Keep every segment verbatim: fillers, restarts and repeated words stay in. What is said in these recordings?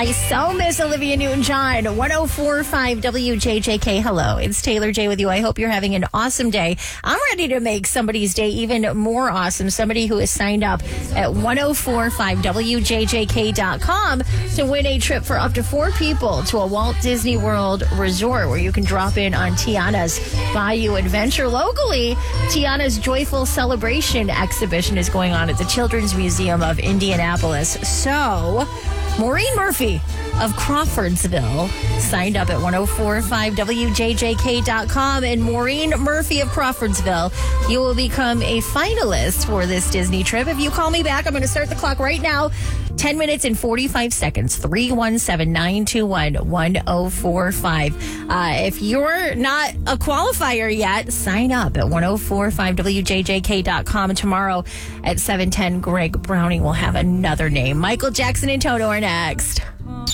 I so miss Olivia Newton-John. one oh four point five W J J K. Hello, it's Taylor J with you. I hope you're having an awesome day. I'm ready to make somebody's day even more awesome. Somebody who has signed up at ten forty-five W J J K dot com to win a trip for up to four people to a Walt Disney World resort where you can drop in on Tiana's Bayou Adventure. Locally, Tiana's Joyful Celebration exhibition is going on at the Children's Museum of Indianapolis. So, Maureen Murphy of Crawfordsville signed up at ten forty-five W J J K dot com. And Maureen Murphy of Crawfordsville, you will become a finalist for this Disney trip. If you call me back, I'm going to start the clock right now. ten minutes and forty-five seconds. three one seven, nine two one, one oh four five. Uh, if you're not a qualifier yet, sign up at ten forty-five W J J K dot com. Tomorrow at seven ten, Greg Browning will have another name. Michael Jackson and Toto are next.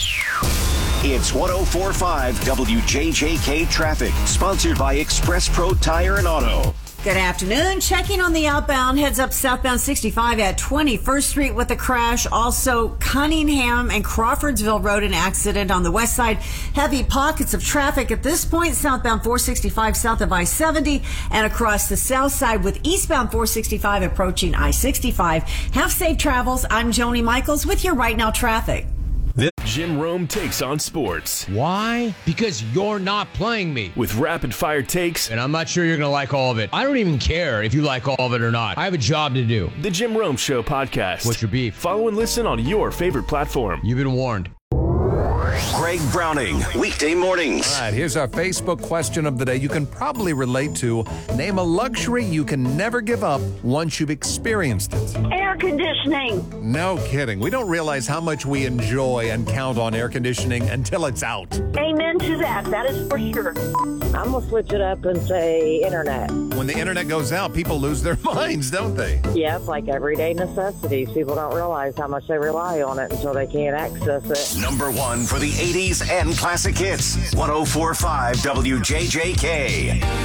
It's ten forty-five W J J K Traffic, sponsored by Express Pro Tire and Auto. Good afternoon. Checking on the outbound, heads up southbound sixty-five at twenty-first Street with a crash. Also, Cunningham and Crawfordsville Road, an accident on the west side. Heavy pockets of traffic at this point, southbound four sixty-five south of I seventy and across the south side with eastbound four sixty-five approaching I sixty-five. Have safe travels. I'm Joni Michaels with your Right Now traffic. Jim Rome takes on sports. Why? Because you're not playing me. With rapid-fire takes. And I'm not sure you're going to like all of it. I don't even care if you like all of it or not. I have a job to do. The Jim Rome Show podcast. What's your beef? Follow and listen on your favorite platform. You've been warned. Greg Browning, weekday mornings. All right, here's our Facebook question of the day you can probably relate to. Name a luxury you can never give up once you've experienced it. Air conditioning. No kidding. We don't realize how much we enjoy and count on air conditioning until it's out. Amen to that. That is for sure. I'm going to switch it up and say internet. When the internet goes out, people lose their minds, don't they? Yeah, it's like everyday necessities. People don't realize how much they rely on it until they can't access it. Number one for the eighties and classic hits. ten forty-five W J J K.